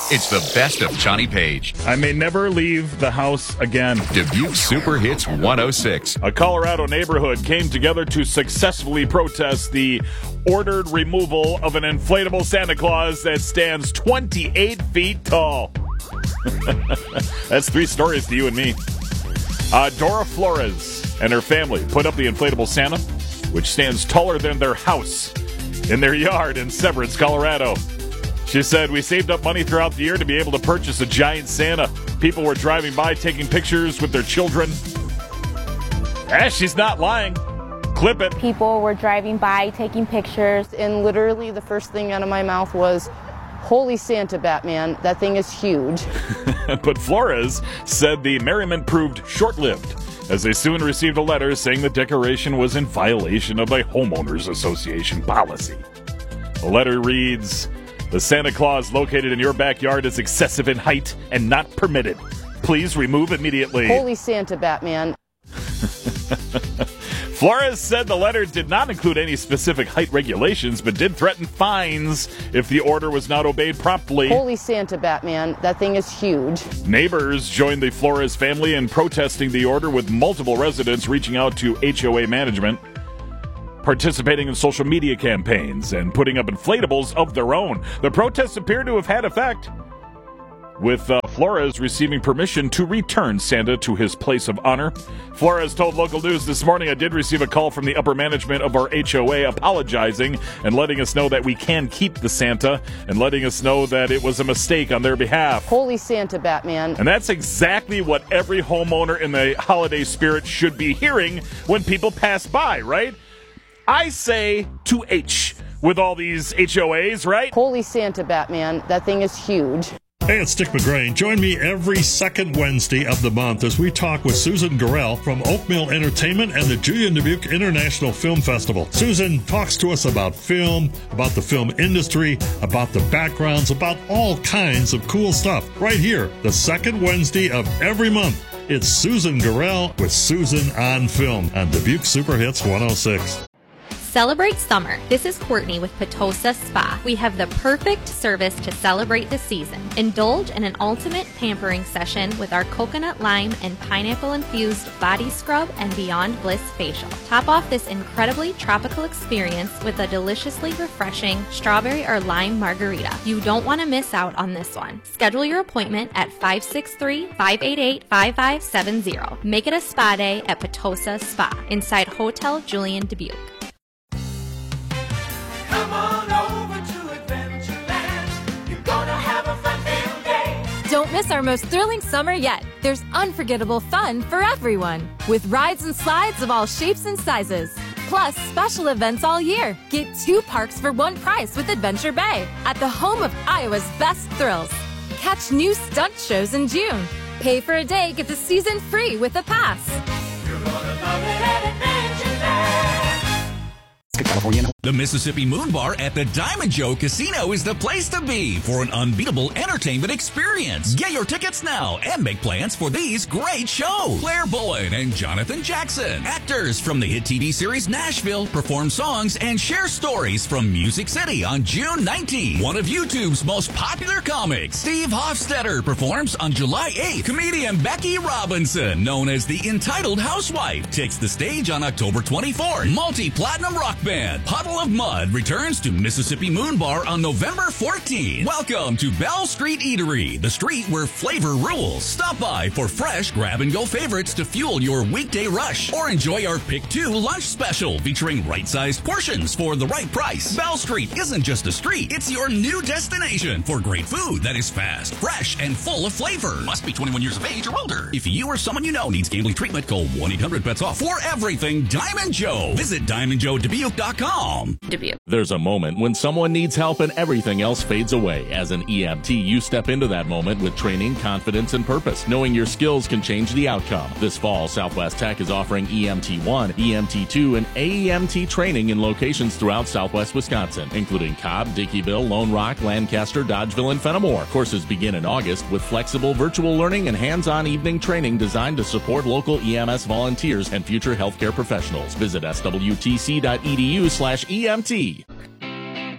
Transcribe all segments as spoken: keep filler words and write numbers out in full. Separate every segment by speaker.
Speaker 1: It's the best of Johnny Page.
Speaker 2: I may never leave the house again.
Speaker 1: Dubuque Super Hits one oh six.
Speaker 2: A Colorado neighborhood came together to successfully protest the ordered removal of an inflatable Santa Claus that stands twenty-eight feet tall. That's three stories to you and me. Uh, Dora Flores and her family put up the inflatable Santa, which stands taller than their house, in their yard in Severance, Colorado. She said, "We saved up money throughout the year to be able to purchase a giant Santa. People were driving by taking pictures with their children." Eh, she's not lying. Clip it.
Speaker 3: People were driving by taking pictures,
Speaker 4: and literally the first thing out of my mouth was, "Holy Santa, Batman, that thing is huge."
Speaker 2: But Flores said the merriment proved short-lived, as they soon received a letter saying the decoration was in violation of a homeowners association policy. The letter reads, "The Santa Claus located in your backyard is excessive in height and not permitted. Please remove immediately."
Speaker 4: Holy Santa, Batman.
Speaker 2: Flores said the letter did not include any specific height regulations, but did threaten fines if the order was not obeyed promptly.
Speaker 4: Holy Santa, Batman, that thing is huge.
Speaker 2: Neighbors joined the Flores family in protesting the order, with multiple residents reaching out to H O A management, participating in social media campaigns, and putting up inflatables of their own. The protests appear to have had effect, with uh, Flores receiving permission to return Santa to his place of honor. Flores told local news this morning, "I did receive a call from the upper management of our H O A apologizing and letting us know that we can keep the Santa and letting us know that it was a mistake on their behalf."
Speaker 4: Holy Santa, Batman.
Speaker 2: And that's exactly what every homeowner in the holiday spirit should be hearing when people pass by, right? I say to H with all these H O As, right?
Speaker 4: Holy Santa, Batman, that thing is huge.
Speaker 5: Hey, it's Dick McGrain. Join me every second Wednesday of the month as we talk with Susan Gorell from Oak Mill Entertainment and the Julian Dubuque International Film Festival. Susan talks to us about film, about the film industry, about the backgrounds, about all kinds of cool stuff. Right here, the second Wednesday of every month. It's Susan Gorell with Susan on Film on Dubuque Super Hits one oh six.
Speaker 6: Celebrate summer. This is Courtney with Petosa Spa. We have the perfect service to celebrate the season. Indulge in an ultimate pampering session with our coconut lime and pineapple infused body scrub and Beyond Bliss facial. Top off this incredibly tropical experience with a deliciously refreshing strawberry or lime margarita. You don't want to miss out on this one. Schedule your appointment at five six three, five eight eight, five five seven zero. Make it a spa day at Petosa Spa inside Hotel Julian Dubuque.
Speaker 7: Come on over to Adventureland. You're gonna have a fun-filled day.
Speaker 8: Don't miss our most thrilling summer yet. There's unforgettable fun for everyone, with rides and slides of all shapes and sizes. Plus, special events all year. Get two parks for one price with Adventure Bay, at the home of Iowa's best thrills. Catch new stunt shows in June. Pay for a day, get the season free with a pass.
Speaker 7: You're gonna love it at Adventureland.
Speaker 9: California. The Mississippi Moon Bar at the Diamond Joe Casino is the place to be for an unbeatable entertainment experience. Get your tickets now and make plans for these great shows. Claire Bowen and Jonathan Jackson, actors from the hit T V series Nashville, perform songs and share stories from Music City on June nineteenth. One of YouTube's most popular comics, Steve Hofstetter, performs on July eighth. Comedian Becky Robinson, known as the Entitled Housewife, takes the stage on October twenty-fourth. Multi-platinum rock band Puddle of Mud returns to Mississippi Moon Bar on November fourteenth. Welcome to Bell Street Eatery, the street where flavor rules. Stop by for fresh grab-and-go favorites to fuel your weekday rush, or enjoy our Pick Two lunch special featuring right-sized portions for the right price. Bell Street isn't just a street, it's your new destination for great food that is fast, fresh, and full of flavor. Must be twenty-one years of age or older. If you or someone you know needs gambling treatment, call one eight hundred bets off for everything Diamond Joe. Visit diamond joe dubuque dot com.
Speaker 6: Dubuque.
Speaker 10: There's a moment when someone needs help and everything else fades away. As an E M T, you step into that moment with training, confidence, and purpose, knowing your skills can change the outcome. This fall, Southwest Tech is offering E M T one, E M T two, and A E M T training in locations throughout Southwest Wisconsin, including Cobb, Dickeyville, Lone Rock, Lancaster, Dodgeville, and Fenimore. Courses begin in August with flexible virtual learning and hands-on evening training designed to support local E M S volunteers and future healthcare professionals. Visit S W T C dot E D U slash E M T.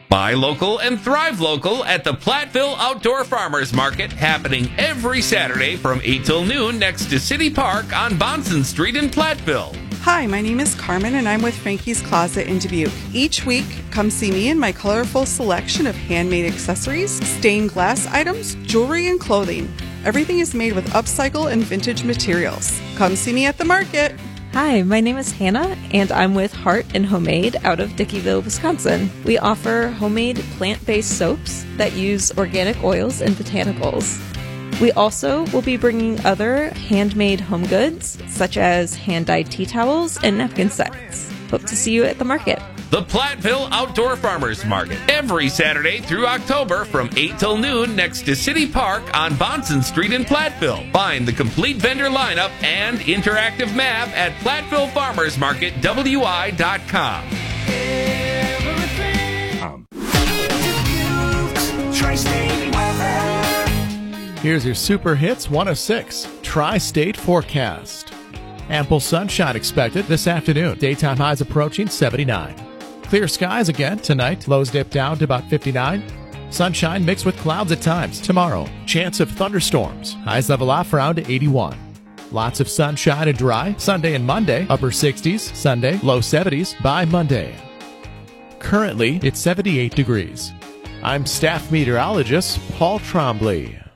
Speaker 11: Buy local and thrive local at the Platteville Outdoor Farmers Market, happening every Saturday from eight till noon next to City Park on Bonson Street in Platteville.
Speaker 12: Hi, my name is Carmen and I'm with Frankie's Closet in Dubuque. Each week, come see me in my colorful selection of handmade accessories, stained glass items, jewelry, and clothing. Everything is made with upcycle and vintage materials. Come see me at the market.
Speaker 13: Hi, my name is Hannah, and I'm with Heart and Homemade out of Dickeyville, Wisconsin. We offer homemade plant-based soaps that use organic oils and botanicals. We also will be bringing other handmade home goods, such as hand-dyed tea towels and napkin sets. Hope to see you at the market.
Speaker 11: The Platteville Outdoor Farmers Market, every Saturday through October from eight till noon next to City Park on Bonson Street in Platteville. Find the complete vendor lineup and interactive map at platteville farmers market w i dot com.
Speaker 14: Here's your Super Hits one oh six Tri-State Forecast. Ample sunshine expected this afternoon. Daytime highs approaching seventy-nine. Clear skies again tonight. Lows dip down to about fifty-nine. Sunshine mixed with clouds at times. Tomorrow, chance of thunderstorms. Highs level off around eighty-one. Lots of sunshine and dry. Sunday and Monday, upper sixties. Sunday, low seventies by Monday. Currently, it's seventy-eight degrees. I'm staff meteorologist Paul Trombley.